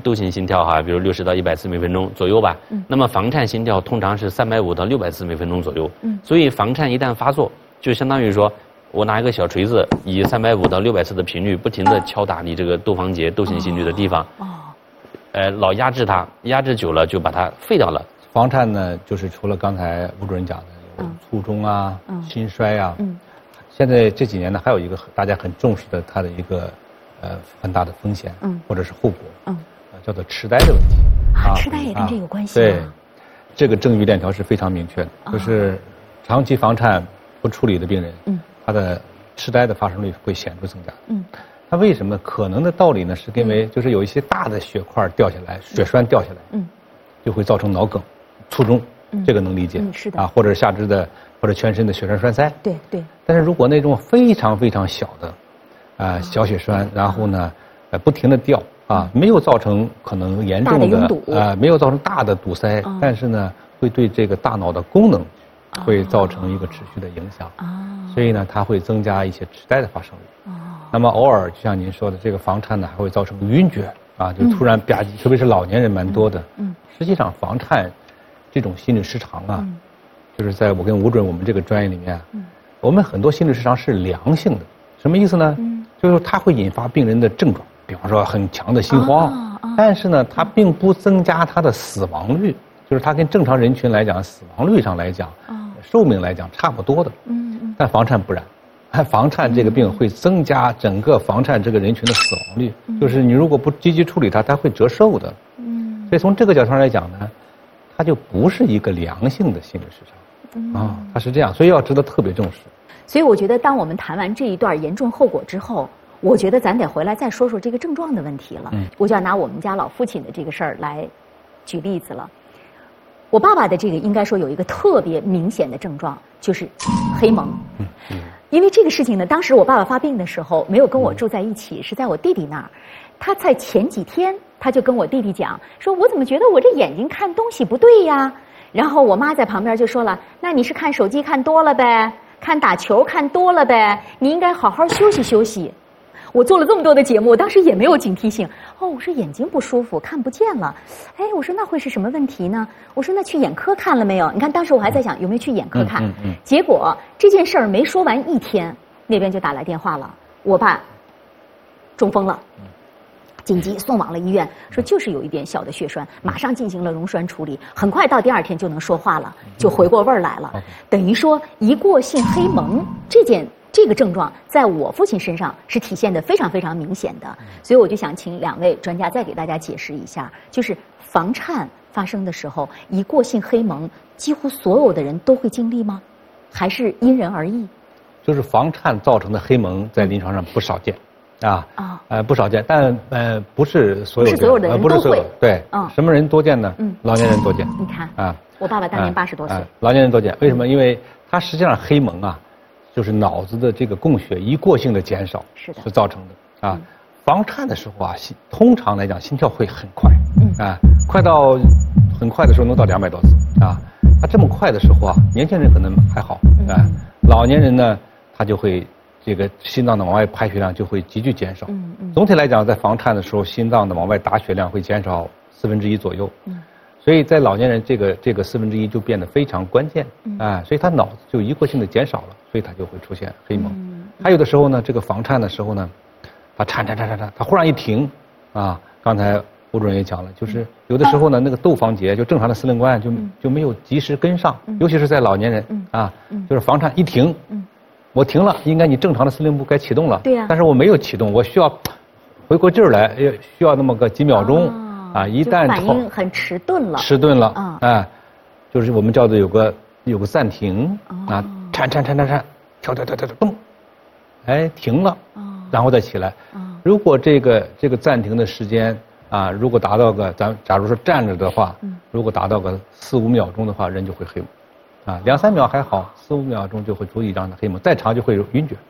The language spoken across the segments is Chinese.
窦性心跳哈，比如60到100次每分钟左右吧。那么房颤心跳通常是350到600次每分钟左右。所以房颤一旦发作，就相当于说我拿一个小锤子，以350到600次的频率，不停地敲打你这个窦房结、窦性心律的地方。老压制它，压制久了就把它废掉了。 房颤呢，就是除了刚才吴主任讲的有卒中啊、心衰啊，现在这几年呢，还有一个大家很重视的它的一个很大的风险，或者是后果，叫做痴呆的问题。 痴呆也跟这有关系。 对，这个证据链条是非常明确的，就是长期房颤不处理的病人，他的痴呆的发生率会显著增加。它为什么？可能的道理呢，是因为就是有一些大的血块掉下来，血栓掉下来，就会造成脑梗、卒中，这个能理解。 是的。 或者下肢的或者全身的血栓栓塞。 对。 但是如果那种非常非常小的，小血栓，然后呢，不停的掉没有造成可能严重的没有造成大的堵塞，但是呢，会对这个大脑的功能会造成一个持续的影响。所以呢，它会增加一些痴呆的发生率。那么偶尔就像您说的，这个房颤呢还会造成晕厥就突然吧唧，特别是老年人蛮多的。实际上房颤这种心律失常就是在我跟吴主任我们这个专业里面，我们很多心律失常是良性的，什么意思呢？就是它会引发病人的症状，比方说很强的心慌，但是呢，它并不增加他的死亡率，就是它跟正常人群来讲，死亡率上来讲，寿命来讲差不多的。但房颤不然。房颤这个病会增加整个房颤这个人群的死亡率，就是你如果不积极处理它，它会折寿的。所以从这个角度上来讲呢，它就不是一个良性的心律失常它是这样，所以要值得特别重视。 所以我觉得，当我们谈完这一段严重后果之后，我觉得咱得回来再说说这个症状的问题了。我就要拿我们家老父亲的这个事儿来举例子了。我爸爸的这个应该说有一个特别明显的症状，就是黑蒙。因为这个事情呢，当时我爸爸发病的时候没有跟我住在一起，是在我弟弟那儿。他在前几天他就跟我弟弟讲，说我怎么觉得我这眼睛看东西不对呀？然后我妈在旁边就说了，那你是看手机看多了呗，看打球看多了呗，你应该好好休息休息。我做了这么多的节目，当时也没有警惕性。我说眼睛不舒服，看不见了。我说那会是什么问题呢？我说那去眼科看了没有？你看当时我还在想有没有去眼科看。结果这件事儿没说完一天，那边就打来电话了，我爸中风了，紧急送往了医院，说就是有一点小的血栓，马上进行了溶栓处理，很快到第2天就能说话了，就回过味儿来了。等于说一过性黑蒙这个症状在我父亲身上是体现得非常非常明显的，所以我就想请2位专家再给大家解释一下，就是房颤发生的时候，一过性黑蒙，几乎所有的人都会经历吗？还是因人而异？ 就是房颤造成的黑蒙在临床上不少见，不少见，但不是所有人， 不是所有的人都会， 对，什么人多见呢？老年人多见。 你看我爸爸当年80多岁， 老年人多见，为什么？因为他实际上黑蒙就是脑子的这个供血一过性的减少，是造成的房颤的时候通常来讲心跳会很快，快到很快的时候能到200多次它这么快的时候年轻人可能还好老年人呢他就会这个心脏的往外排血量就会急剧减少。总体来讲，在房颤的时候，心脏的往外打血量会减少1/4左右。所以在老年人这个1/4就变得非常关键所以他脑子就一过性的减少了，所以他就会出现黑蒙。还有的时候呢，这个房颤的时候呢，他颤，他忽然一停刚才吴主任也讲了，就是有的时候呢，那个窦房结就正常的司令官就没有及时跟上，尤其是在老年人就是房颤一停，我停了，应该你正常的司令部该启动了， 对但是我没有启动，我需要回过劲儿来，需要那么个几秒钟一旦反应很迟钝了，就是我们叫做有个暂停颤，跳，动，停了，然后再起来。如果这个暂停的时间如果达到个假如说站着的话，如果达到个4-5秒钟的话，人就会黑蒙2-3秒还好，4-5秒钟就会足以让他黑蒙，再长就会晕厥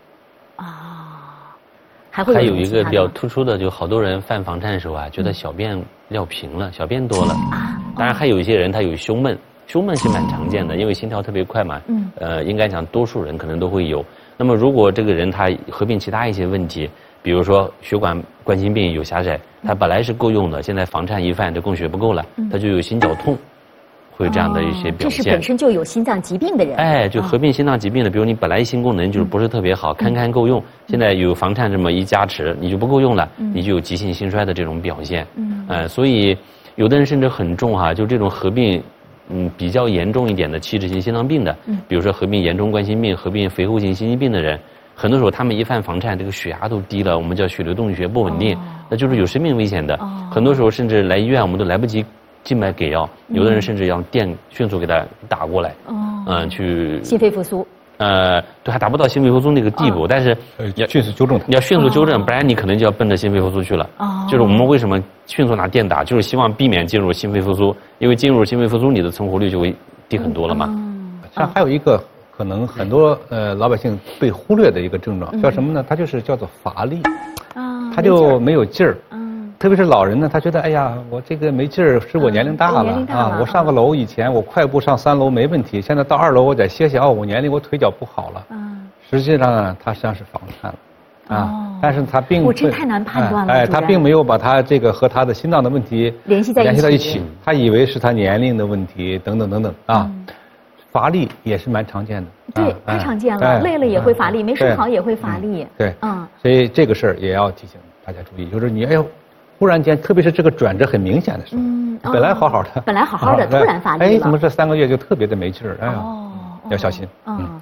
还有一个比较突出的，就好多人犯房颤的时候觉得小便尿频了，小便多了当然还有一些人他有胸闷是蛮常见的，因为心跳特别快嘛应该讲多数人可能都会有。那么如果这个人他合并其他一些问题，比如说血管冠心病有狭窄，它本来是够用的，现在房颤一犯，这供血不够了，它就有心绞痛，会有这样的一些表现。 这是本身就有心脏疾病的人。 哎，就合并心脏疾病的，比如你本来心功能就是不是特别好，堪够用，现在有房颤这么一加持，你就不够用了，你就有急性心衰的这种表现。所以有的人甚至很重哈，就这种合并。比较严重一点的器质性心脏病的，比如说合并严重冠心病、合并肥厚性心肌病的人，很多时候他们一犯房颤，这个血压都低了，我们叫血流动血不稳定，那就是有生命危险的。很多时候甚至来医院我们都来不及静脉给药，有的人甚至要电迅速给他打过来，去心肺复苏。 对，还达不到心肺复苏那个地步，但是要迅速纠正它。 要迅速纠正，不然你可能就要奔着心肺复苏去了。就是我们为什么迅速拿电打，就是希望避免进入心肺复苏，因为进入心肺复苏，你的存活率就会低很多了嘛。 像还有一个可能很多老百姓被忽略的一个症状，叫什么呢？它就是叫做乏力，他就没有劲儿。特别是老人呢，他觉得哎呀，我这个没劲儿，是我年龄大了啊！我上个楼以前我快步上3楼没问题，现在到2楼我得歇歇，我年龄我腿脚不好了。实际上呢，他实际上是房颤了但是他并我真太难判断了。 他并没有把他这个和他的心脏的问题联系到一起， 他以为是他年龄的问题等等等等乏力也是蛮常见的。 对，太常见了，累了也会乏力，没睡好也会乏力。 对，所以这个事儿也要提醒大家注意，就是你哎呦。忽然间，特别是这个转折很明显的时候，本来好好的， 突然乏力了， 怎么这3个月就特别的没劲儿？要小心。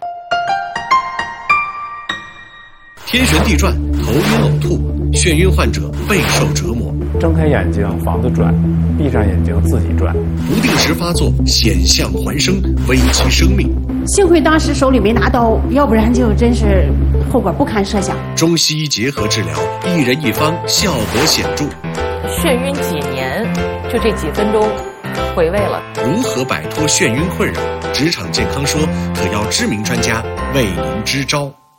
天旋地转，头晕呕吐，眩晕患者备受折磨。 睁开眼睛房子转，闭上眼睛自己转。 不定时发作，险象环生，危及生命。 幸亏当时手里没拿刀，要不然就真是后果不堪设想。 中西医结合治疗，一人一方，效果显著。 眩晕几年，就这几分钟，回味了。 如何摆脱眩晕困扰？职场健康说特邀知名专家为您支招。